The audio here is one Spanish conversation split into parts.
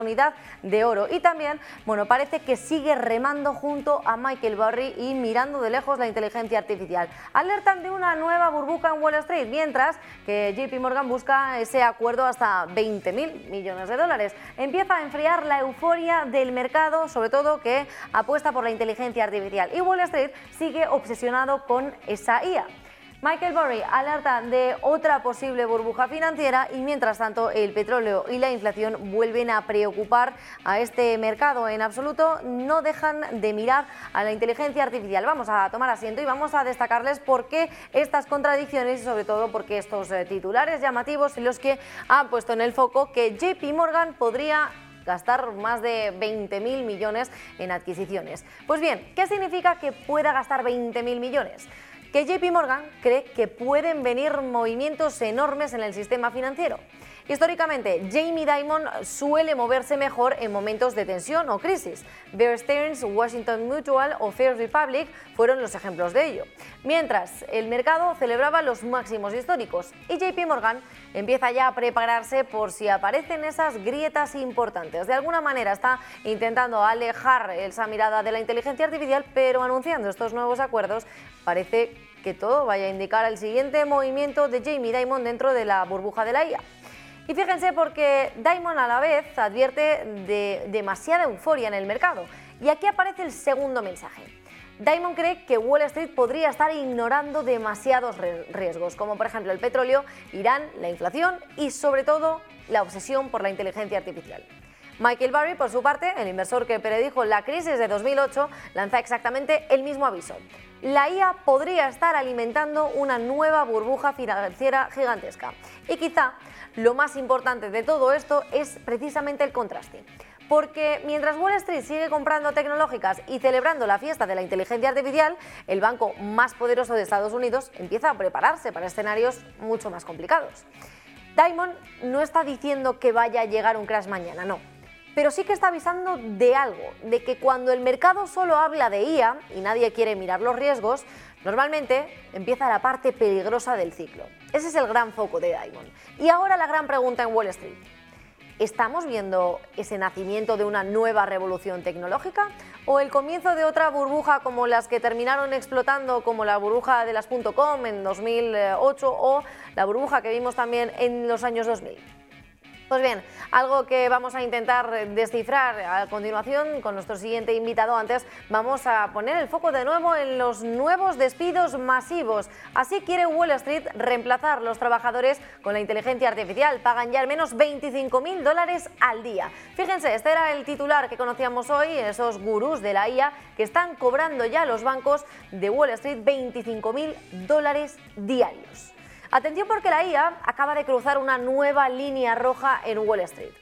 unidad de oro. Y también, bueno, parece que sigue remando junto a Michael Burry y mirando de lejos la inteligencia artificial. Alertan de una nueva burbuja en Wall Street, mientras que JP Morgan busca ese acuerdo hasta 20.000 millones de dólares. Empieza a enfriar la euforia del mercado, sobre todo que apuesta por la inteligencia artificial. Y Wall Street sigue obsesionado con esa IA. Michael Burry alerta de otra posible burbuja financiera y mientras tanto el petróleo y la inflación vuelven a preocupar a este mercado. En absoluto no dejan de mirar a la inteligencia artificial. Vamos a tomar asiento y vamos a destacarles por qué estas contradicciones y sobre todo porque estos titulares llamativos y los que han puesto en el foco que JP Morgan podría gastar más de 20.000 millones en adquisiciones. Pues bien, ¿qué significa que pueda gastar 20.000 millones? Que JP Morgan cree que pueden venir movimientos enormes en el sistema financiero. Históricamente, Jamie Dimon suele moverse mejor en momentos de tensión o crisis. Bear Stearns, Washington Mutual o First Republic fueron los ejemplos de ello. Mientras, el mercado celebraba los máximos históricos y JP Morgan empieza ya a prepararse por si aparecen esas grietas importantes. De alguna manera está intentando alejar esa mirada de la inteligencia artificial, pero anunciando estos nuevos acuerdos parece que todo vaya a indicar el siguiente movimiento de Jamie Dimon dentro de la burbuja de la IA. Y fíjense porque Dimon a la vez advierte de demasiada euforia en el mercado. Y aquí aparece el segundo mensaje. Dimon cree que Wall Street podría estar ignorando demasiados riesgos, como por ejemplo el petróleo, Irán, la inflación y sobre todo la obsesión por la inteligencia artificial. Michael Burry, por su parte, el inversor que predijo la crisis de 2008, lanza exactamente el mismo aviso. La IA podría estar alimentando una nueva burbuja financiera gigantesca. Y quizá lo más importante de todo esto es precisamente el contraste. Porque mientras Wall Street sigue comprando tecnológicas y celebrando la fiesta de la inteligencia artificial, el banco más poderoso de Estados Unidos empieza a prepararse para escenarios mucho más complicados. Dimon no está diciendo que vaya a llegar un crash mañana, no. Pero sí que está avisando de algo, de que cuando el mercado solo habla de IA y nadie quiere mirar los riesgos, normalmente empieza la parte peligrosa del ciclo. Ese es el gran foco de Dimon. Y ahora la gran pregunta en Wall Street. ¿Estamos viendo ese nacimiento de una nueva revolución tecnológica? ¿O el comienzo de otra burbuja como las que terminaron explotando, como la burbuja de las .com en 2008 o la burbuja que vimos también en los años 2000? Pues bien, algo que vamos a intentar descifrar a continuación con nuestro siguiente invitado. Antes vamos a poner el foco de nuevo en los nuevos despidos masivos. Así quiere Wall Street reemplazar los trabajadores con la inteligencia artificial. Pagan ya al menos 25.000 dólares al día. Fíjense, este era el titular que conocíamos hoy, esos gurús de la IA que están cobrando ya los bancos de Wall Street 25.000 dólares diarios. Atención porque la IA acaba de cruzar una nueva línea roja en Wall Street.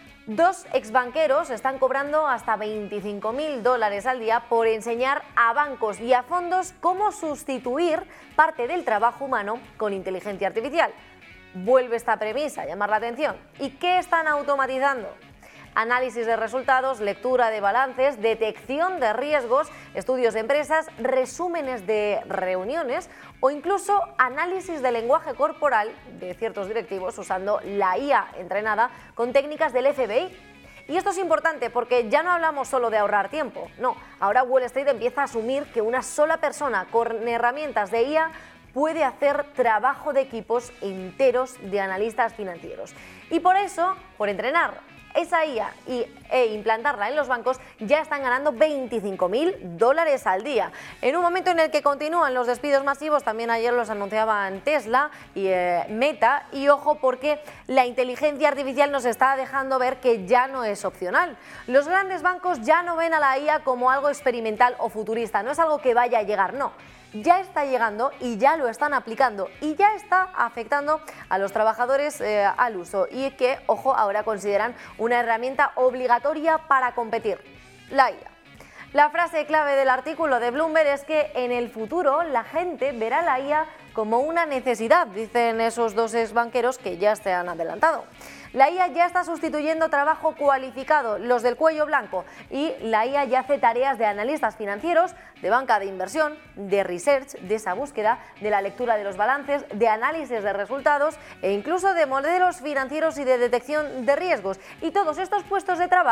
Dos exbanqueros están cobrando hasta 25.000 dólares al día por enseñar a bancos y a fondos cómo sustituir parte del trabajo humano con inteligencia artificial. Vuelve esta premisa a llamar la atención. ¿Y qué están automatizando? Análisis de resultados, lectura de balances, detección de riesgos, estudios de empresas, resúmenes de reuniones o incluso análisis de lenguaje corporal de ciertos directivos usando la IA entrenada con técnicas del FBI. Y esto es importante porque ya no hablamos solo de ahorrar tiempo, no, ahora Wall Street empieza a asumir que una sola persona con herramientas de IA puede hacer trabajo de equipos enteros de analistas financieros. Y por eso, por entrenar esa IA e implantarla en los bancos, ya están ganando 25.000 dólares al día. En un momento en el que continúan los despidos masivos, también ayer los anunciaban Tesla y Meta, y ojo porque la inteligencia artificial nos está dejando ver que ya no es opcional. Los grandes bancos ya no ven a la IA como algo experimental o futurista, no es algo que vaya a llegar, no. Ya está llegando y ya lo están aplicando y ya está afectando a los trabajadores al uso y que, ojo, ahora consideran una herramienta obligatoria para competir, la IA. La frase clave del artículo de Bloomberg es que en el futuro la gente verá la IA como una necesidad, dicen esos dos exbanqueros que ya se han adelantado. La IA ya está sustituyendo trabajo cualificado, los del cuello blanco, y la IA ya hace tareas de analistas financieros, de banca de inversión, de research, de esa búsqueda, de la lectura de los balances, de análisis de resultados e incluso de modelos financieros y de detección de riesgos. Y todos estos puestos de trabajo